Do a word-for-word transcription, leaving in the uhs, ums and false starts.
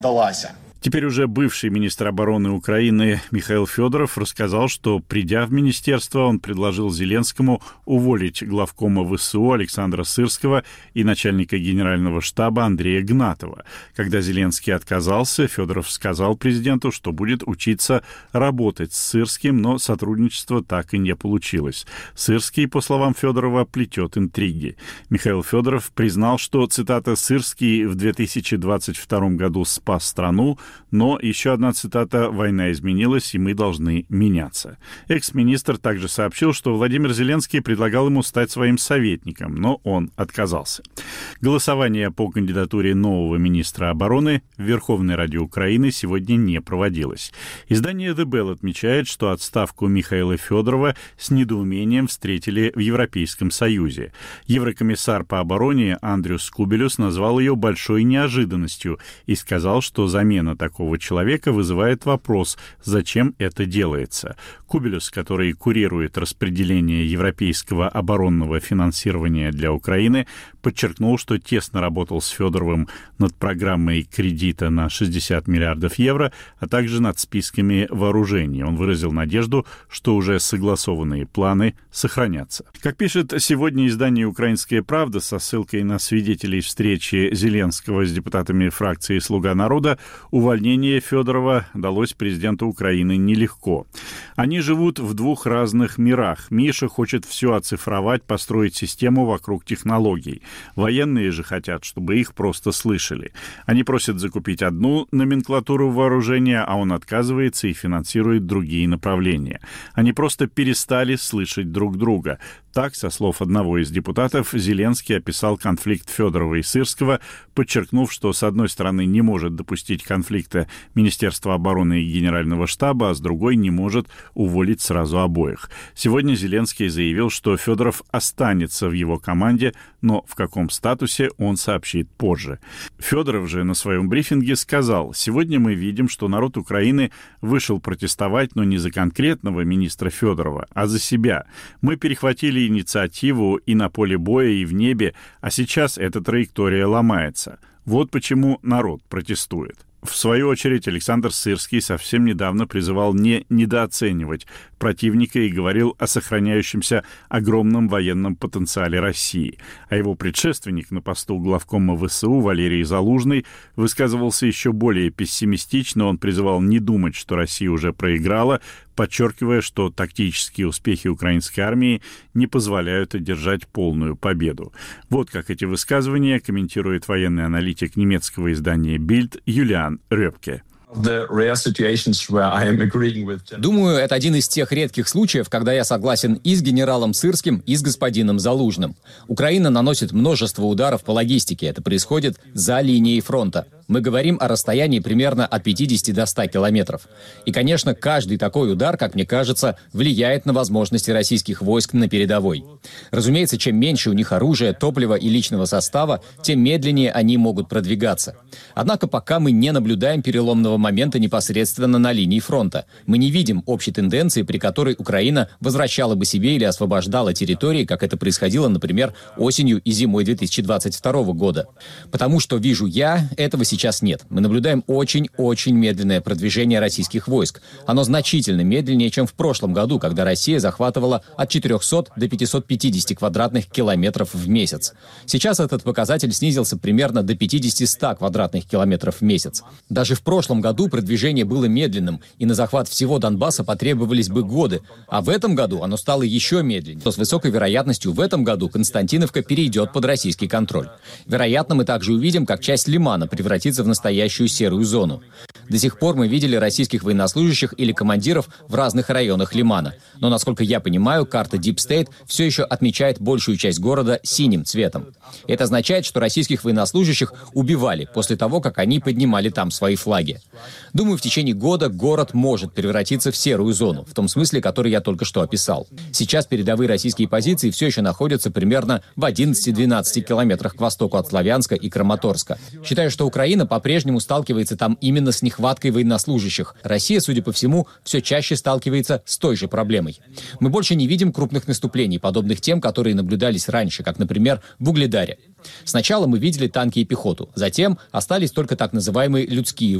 далася. Теперь уже бывший министр обороны Украины Михаил Федоров рассказал, что, придя в министерство, он предложил Зеленскому уволить главкома ВСУ Александра Сырского и начальника генерального штаба Андрея Гнатова. Когда Зеленский отказался, Федоров сказал президенту, что будет учиться работать с Сырским, но сотрудничество так и не получилось. Сырский, по словам Федорова, плетет интриги. Михаил Федоров признал, что, цитата, «Сырский в две тысячи двадцать втором году спас страну», но еще одна цитата: «Война изменилась, и мы должны меняться». Экс-министр также сообщил, что Владимир Зеленский предлагал ему стать своим советником, но он отказался. Голосование по кандидатуре нового министра обороны в Верховной Раде Украины сегодня не проводилось. Издание The Bell отмечает, что отставку Михаила Федорова с недоумением встретили в Европейском Союзе. Еврокомиссар по обороне Андрюс Кубелюс назвал ее большой неожиданностью и сказал, что замена такого человека вызывает вопрос, зачем это делается. Кубелюс, который курирует распределение европейского оборонного финансирования для Украины, подчеркнул, что тесно работал с Федоровым над программой кредита на шестьдесят миллиардов евро, а также над списками вооружений. Он выразил надежду, что уже согласованные планы сохранятся. Как пишет сегодня издание «Украинская правда» со ссылкой на свидетелей встречи Зеленского с депутатами фракции «Слуга народа», увольнение Федорова далось президенту Украины нелегко. Они живут в двух разных мирах. Миша хочет все оцифровать, построить систему вокруг технологий. Военные же хотят, чтобы их просто слышали. Они просят закупить одну номенклатуру вооружения, а он отказывается и финансирует другие направления. Они просто перестали слышать друг друга. Так, со слов одного из депутатов, Зеленский описал конфликт Федорова и Сырского, подчеркнув, что, с одной стороны, не может допустить конфликта Министерства обороны и Генерального штаба, а с другой не может уволить сразу обоих. Сегодня Зеленский заявил, что Федоров останется в его команде, но в каком статусе он сообщит позже. Федоров же на своем брифинге сказал: «Сегодня мы видим, что народ Украины вышел протестовать, но не за конкретного министра Федорова, а за себя. Мы перехватили инициативу и на поле боя, и в небе, а сейчас эта траектория ломается. Вот почему народ протестует». В свою очередь, Александр Сырский совсем недавно призывал не недооценивать противника и говорил о сохраняющемся огромном военном потенциале России. А его предшественник на посту главкома ВСУ Валерий Залужный высказывался еще более пессимистично. Он призывал не думать, что Россия уже проиграла, подчеркивая, что тактические успехи украинской армии не позволяют одержать полную победу. Вот как эти высказывания комментирует военный аналитик немецкого издания Bild Юлиан Рёпке. Думаю, это один из тех редких случаев, когда я согласен и с генералом Сырским, и с господином Залужным. Украина наносит множество ударов по логистике. Это происходит за линией фронта. Мы говорим о расстоянии примерно от пятидесяти до ста километров. И, конечно, каждый такой удар, как мне кажется, влияет на возможности российских войск на передовой. Разумеется, чем меньше у них оружия, топлива и личного состава, тем медленнее они могут продвигаться. Однако пока мы не наблюдаем переломного момента непосредственно на линии фронта. Мы не видим общей тенденции, при которой Украина возвращала бы себе или освобождала территории, как это происходило, например, осенью и зимой две тысячи двадцать второго года. Потому что вижу я, этого сейчас Сейчас нет. Мы наблюдаем очень-очень медленное продвижение российских войск. Оно значительно медленнее, чем в прошлом году, когда Россия захватывала от четырехсот до пятисот пятидесяти квадратных километров в месяц. Сейчас этот показатель снизился примерно до пятидесяти-ста квадратных километров в месяц. Даже в прошлом году продвижение было медленным, и на захват всего Донбасса потребовались бы годы. А в этом году оно стало еще медленнее. То с высокой вероятностью в этом году Константиновка перейдет под российский контроль. Вероятно, мы также увидим, как часть Лимана превратится в настоящую серую зону. До сих пор мы видели российских военнослужащих или командиров в разных районах Лимана. Но, насколько я понимаю, карта Deep State все еще отмечает большую часть города синим цветом. Это означает, что российских военнослужащих убивали после того, как они поднимали там свои флаги. Думаю, в течение года город может превратиться в серую зону, в том смысле, который я только что описал. Сейчас передовые российские позиции все еще находятся примерно в одиннадцати-двенадцати километрах к востоку от Славянска и Краматорска. Считаю, что Украина по-прежнему сталкивается там именно с нехваткой нехваткой военнослужащих. Россия, судя по всему, все чаще сталкивается с той же проблемой. Мы больше не видим крупных наступлений, подобных тем, которые наблюдались раньше, как, например, в Угледаре. Сначала мы видели танки и пехоту, затем остались только так называемые людские